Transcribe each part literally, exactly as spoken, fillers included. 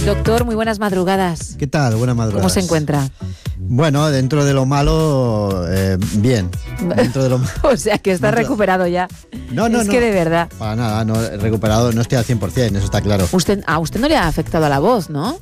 Doctor, muy buenas madrugadas. ¿Qué tal? Buenas madrugadas. ¿Cómo se encuentra? Bueno, dentro de lo malo, eh, bien. Dentro de lo... O sea, que está dentro... recuperado ya. No, no, es no. que de verdad. Para nada, no, recuperado no estoy al cien por ciento, eso está claro. Usted, a usted no le ha afectado a la voz, ¿no?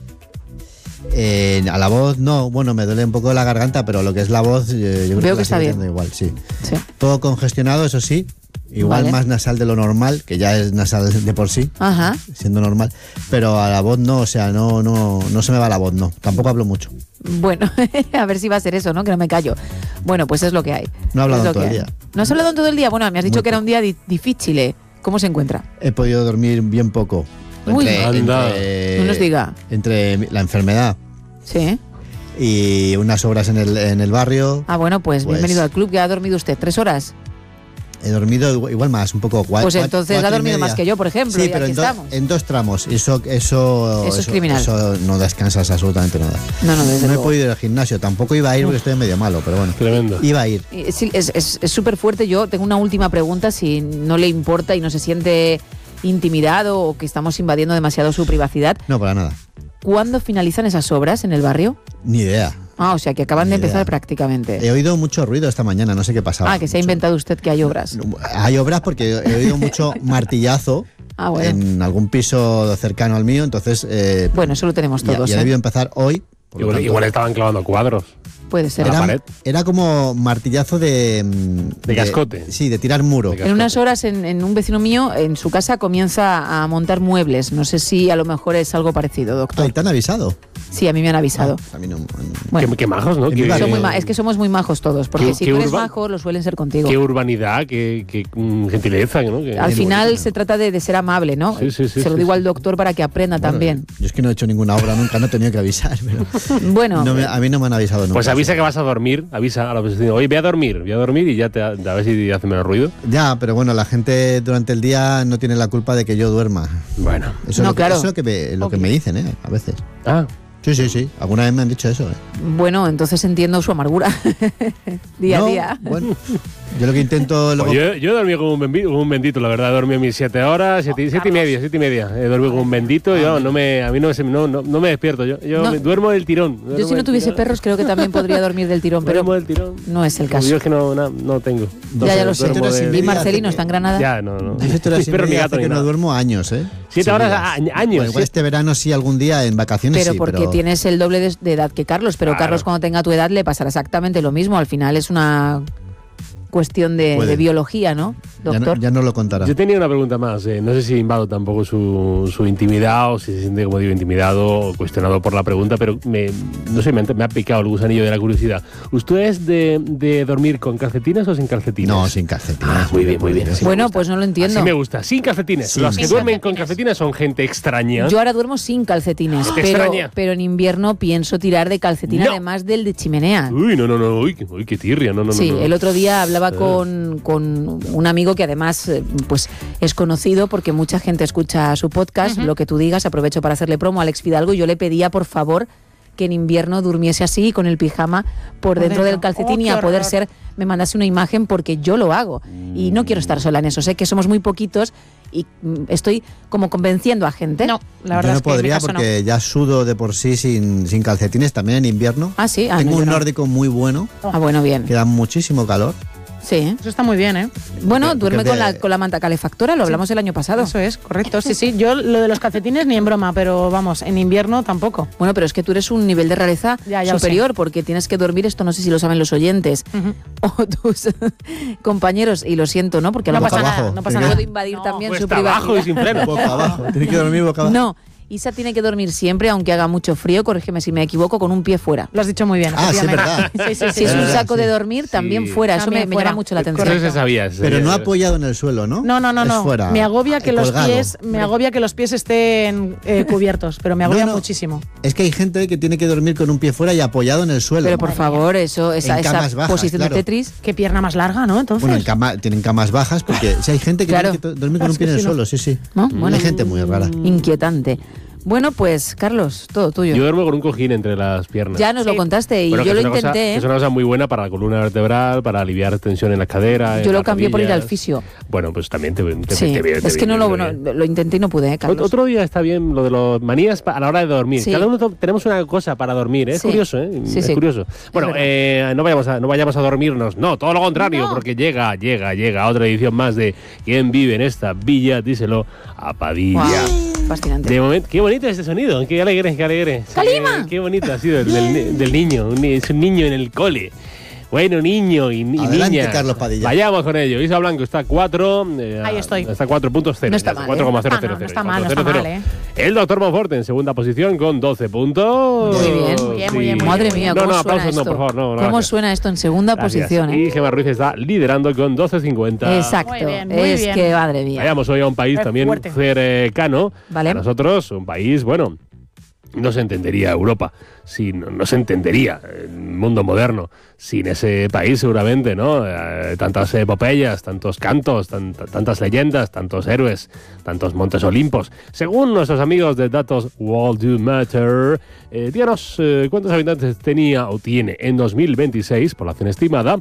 Eh, a la voz no, bueno, me duele un poco la garganta, pero lo que es la voz, eh, yo creo Veo que, que está bien. Igual, sí. sí. Todo congestionado, eso sí. Igual vale. Más nasal de lo normal, que ya es nasal de por sí, Ajá. siendo normal. Pero a la voz no, o sea, no, no, no se me va la voz, no. Tampoco hablo mucho. Bueno, a ver si va a ser eso, ¿no? Que no me callo. Bueno, pues es lo que hay. No he hablado es todo el día. ¿No has hablado en todo el día? Bueno, me has dicho Muy que era un día di- difícil, ¿eh? ¿Cómo se encuentra? He podido dormir bien poco. Uy, entre, entre, no nos diga. Entre la enfermedad. Sí. Y unas horas en el, en el barrio. Ah, bueno, pues, pues bienvenido al club. ¿Ya ha dormido usted? ¿Tres horas? He dormido igual más, un poco cuatro. Pues entonces cuatro ha dormido más que yo, por ejemplo. Sí, y pero aquí en, do, estamos. en dos tramos. Eso, eso, eso es criminal. Eso no descansas absolutamente nada. No, no, desde No luego. he podido ir al gimnasio. Tampoco iba a ir porque estoy medio malo, pero bueno. Tremendo. Iba a ir. Sí, es súper fuerte. Yo tengo una última pregunta, si no le importa y no se siente intimidado o que estamos invadiendo demasiado su privacidad. No, para nada. ¿Cuándo finalizan esas obras en el barrio? Ni idea. Ah, o sea, que acaban Ni de empezar idea. prácticamente. He oído mucho ruido esta mañana, no sé qué pasaba. Ah, que se ha inventado usted que hay obras. Hay obras porque he oído mucho martillazo ah, bueno. en algún piso cercano al mío, entonces... Eh, bueno, eso lo tenemos todos. Ya, ya ¿eh? debió empezar hoy. Igual, tanto, igual estaban clavando cuadros. Puede ser. Era, la pared. Era como martillazo de... De, de cascote. Sí, de tirar muro. De en unas horas, en, en un vecino mío, en su casa, comienza a montar muebles. No sé si a lo mejor es algo parecido, doctor. Ah, ¿te han avisado? Sí, a mí me han avisado. Ah, a mí no, no. Bueno, qué, qué majos, ¿no? Qué, son muy ma- es que somos muy majos todos, porque qué, si qué tú eres urba- majo, lo suelen ser contigo. Qué urbanidad, qué, qué um, gentileza, ¿no? Qué, al final bonito. se trata de, de ser amable, ¿no? Sí, sí, sí, se lo sí, digo sí. al doctor para que aprenda bueno, también. Yo es que no he hecho ninguna obra nunca, no he tenido que avisar. Pero bueno. No me, a mí no me han avisado nunca. Pues avisa que vas a dormir, avisa a la vecina, oye, voy a dormir, voy a dormir y ya te, a ver si hace menos ruido. Ya, pero bueno, la gente durante el día no tiene la culpa de que yo duerma. Bueno. Eso no, es lo que, claro. eso es lo que, me, lo que me dicen, ¿eh? A veces. Ah. Sí, sí, sí. Alguna vez me han dicho eso, ¿eh? Bueno, entonces entiendo su amargura. día no, a día. Bueno, yo lo que intento... Luego... Pues yo, yo he dormido como un, bendito, como un bendito, la verdad. He dormido mis siete horas, siete, siete y media, siete y media. He dormido como un bendito y yo, no me, a mí no, no, no, no me despierto. Yo, yo No. me, duermo del tirón. Duermo Yo si no tuviese tirón. perros creo que también podría dormir del tirón, pero Duermo del tirón. no es el caso. Yo es que no, no, no tengo. Ya, ya lo sé. duermo Siete horas y de- media. Y Marcelino está en Granada. Ya, no, no. Yo estoy Pero mi gato que ni no nada. duermo años, ¿eh? Siete Sí, horas días. a- años. Bueno, igual siete- este verano sí, algún día en vacaciones Pero sí, porque pero... tienes el doble de, de edad que Carlos, pero Claro. Carlos cuando tenga tu edad le pasará exactamente lo mismo. Al final es una cuestión de, Puede. de biología, ¿no, Ya doctor? no, ya no lo contará. Yo tenía una pregunta más. eh, No sé si invado tampoco su, su intimidad o si se siente, como digo, intimidado o cuestionado por la pregunta, pero me, no sé, me, ha- me ha picado el gusanillo de la curiosidad. ¿Usted es de, de dormir con calcetines o sin calcetines? No, sin calcetines. Ah, muy bien, muy bien. Así Bueno, me gusta. pues no lo entiendo. Así me gusta. Sin calcetines. Sin Los que Sin duermen con calcetines. calcetines son gente extraña. Yo ahora duermo sin calcetines, ¿Te pero, extraña? pero en invierno pienso tirar de calcetín, No. además del de chimenea. Uy, no, no, no. Uy, qué- uy, qué tirria. No, no, Sí, no, no. el otro día hablaba Eh. con, con un amigo que además eh, pues es conocido porque mucha gente escucha su podcast, Ujú. Lo que tú digas, aprovecho para hacerle promo a Alex Fidalgo y yo le pedía por favor que en invierno durmiese así con el pijama por, Por dentro del dentro. calcetín Oh, y qué a poder horror. ser, me mandase una imagen porque yo lo hago y no quiero estar sola en eso, sé que somos muy poquitos y mm, estoy como convenciendo a gente. No, la Yo verdad no es que en mi podría caso porque ya sudo de por sí sin, sin calcetines, también en invierno. Ah, sí, ah, Tengo no, yo un no. nórdico muy bueno, Ah, bueno, bien. que da muchísimo calor. Sí. no. Eso está muy bien, ¿eh? Bueno, Porque- duerme porque con de- la, con la manta calefactora, lo hablamos el año pasado. Eso es, correcto. Sí, sí. Yo lo de los calcetines ni en broma, pero vamos, en invierno tampoco. Bueno, pero es que tú eres un nivel de rareza Ya, ya lo superior porque tienes que dormir, esto no sé si lo saben los oyentes Ujú. o tus compañeros, y lo siento, ¿no? Porque a lo No mejor pasa nada, abajo. no pasa Tiene nada. puedo invadir No. también su Cuesta abajo y privacidad. sin freno. Boca abajo. Tiene que dormir boca abajo. No, Isa tiene que dormir siempre, aunque haga mucho frío, corrígeme si me equivoco, con un pie fuera. Lo has dicho muy bien. Ah, sí, es efectivamente. verdad. Sí, sí, sí. Si es un verdad, saco sí. de dormir, también Sí. fuera. Eso También me, me fuera. llama mucho la Eso atención. se sabía. se Pero sabía. no apoyado en el suelo, ¿no? No, no, no, Es no. fuera, Me agobia que los colgado. pies, me agobia que los pies estén eh, cubiertos, pero me agobia No, no. muchísimo. Es que hay gente que tiene que dormir con un pie fuera y apoyado en el suelo. Pero por favor, eso, esa, En esa camas bajas, posición claro. de Tetris. Qué pierna más larga, ¿no? Entonces. Bueno, en cama, tienen camas bajas porque si hay gente que Claro. tiene que to- dormir con Es un pie que en el si no- suelo, sí, sí. ¿No? Bueno. Hay gente muy rara. Inquietante. Bueno, pues, Carlos, todo tuyo. Yo duermo con un cojín entre las piernas. Ya nos Sí. lo contaste y Bueno, yo que lo es una cosa- intenté. que ¿eh? es una cosa muy buena para la columna vertebral, para aliviar tensión en la cadera. Yo en lo las cambié por ir al rodillas. fisio. Bueno, pues también te, te, Sí, te viene- te es que no viene lo, bien. no, lo intenté y no pude, ¿eh, Carlos? Ot- Otro día está bien lo de los manías pa- a la hora de dormir. Sí. Cada uno to- tenemos una cosa para dormir. ¿eh? Es Sí. curioso, ¿eh? Sí, es sí. curioso. Bueno, verdad. eh, no, vayamos a, no vayamos a dormirnos. No, todo lo contrario, No. porque llega, llega, llega otra edición más de ¿Quién vive en esta villa? Díselo a Padilla. Guau, fascinante. De momento, qué bonito este sonido, qué alegre, qué alegre. Sí, ¡Calima! Qué, qué bonito ha sido el del, ni- del niño, un ni- es un niño en el cole. Bueno, niño y, y Adelante, niña. Carlos Padilla. Vayamos con ello. Isa Blanco está a cuatro. eh, Ahí estoy. Está a cuatro puntos cero. No está mal, ¿eh? cuatro coma cero cero No, no cero. está mal, no está cuatro coma cero mal, cero. El doctor Monforte en segunda posición con doce puntos. Muy bien. Muy bien, muy bien, muy Madre bien. mía, No, ¿cómo no, suena aplausos no, esto? por favor, no, no, ¿Cómo gracias. suena esto en segunda Gracias. posición? ¿eh? Y Gemma Ruiz está liderando con doce cincuenta. Exacto. Muy bien, muy es bien. que, madre mía. Vayamos hoy a un país Es también fuerte. cercano. Vale. A nosotros, un país, bueno, no se entendería Europa, sin, no se entendería el mundo moderno sin ese país seguramente, ¿no? Eh, tantas epopeyas, tantos cantos, tan- tantas leyendas, tantos héroes, tantos montes olimpos. Según nuestros amigos de datos World Do Matter, eh, díganos eh, cuántos habitantes tenía o tiene en dos mil veintiséis, población estimada,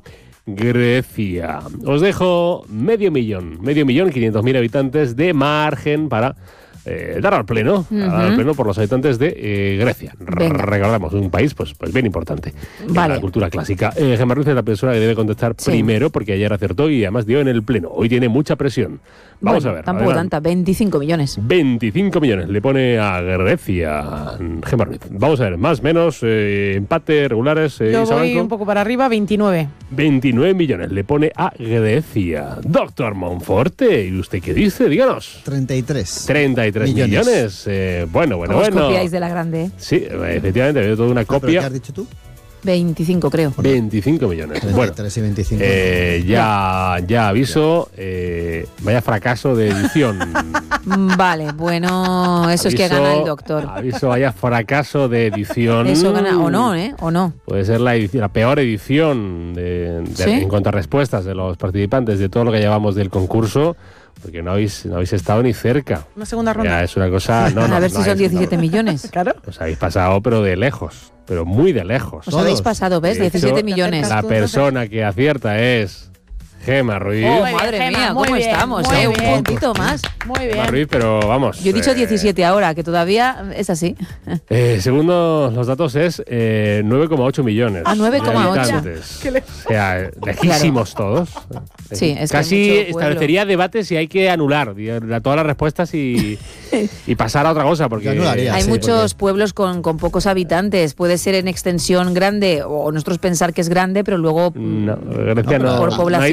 Grecia. Os dejo medio millón, medio millón, quinientos mil habitantes de margen para eh, dar al pleno, Ujú. dar al pleno por los habitantes de eh, Grecia. Venga. Recordamos, un país pues, pues bien importante Vale. en la cultura clásica. Eh, Gemma Ruiz es la persona que debe contestar Sí. primero porque ayer acertó y además dio en el pleno. Hoy tiene mucha presión. Vamos Bueno, a ver. Tampoco adelante. tanta, veinticinco millones. veinticinco millones le pone a Grecia Gemma Ruiz. Vamos a ver, más, menos, eh, empate, regulares. Eh, Yo Isa voy Blanco. un poco para arriba, veintinueve. veintinueve millones le pone a Grecia. Doctor Monforte, ¿y usted qué dice? Díganos. treinta y tres. treinta y tres Millones. millones. Eh, bueno, bueno, ¿Cómo os bueno. copiáis de la grande? ¿eh? Sí, efectivamente, veo toda una Ah, ¿pero qué copia. has dicho tú? veinticinco, creo. veinticinco millones. treinta y Bueno, tres y veinticinco. eh, ya, ya aviso, eh, vaya fracaso de edición. Mm, Vale, bueno, eso es que Aviso- gana el doctor. Aviso, vaya fracaso de edición. Eso gana, o no, ¿eh? O no. Puede ser la, edición- la peor edición de, de- ¿Sí? en cuanto a respuestas de los participantes de todo lo que llevamos del concurso, porque no habéis, no habéis estado ni cerca. Una segunda Ya, ronda. es una cosa. No, no, a ver no si son habéis- diecisiete millones. Claro. Os habéis pasado, pero de lejos, pero muy de lejos. Os habéis Todos. pasado, ¿ves? De hecho, diecisiete millones. La persona que acierta es Gemma Ruiz. Oh, Muy bien, madre Gemma, mía, muy ¿cómo bien, estamos? muy eh? Un bien. puntito más. Muy Gemma bien. Ruiz, pero vamos. Yo he dicho eh, diecisiete ahora, que todavía es así. Eh, según los datos es eh, nueve coma ocho millones. Ah, nueve coma ocho. de habitantes. O sea, lejísimos todos. Sí, es que Casi hay mucho pueblo. establecería debate si hay que anular di- la- todas las respuestas y, y pasar a otra cosa. Porque Yo anularía. Hay sí, muchos porque- pueblos con, con pocos habitantes. Puede ser en extensión grande, o nosotros pensar que es grande, pero luego No, Grecia No, no, por no población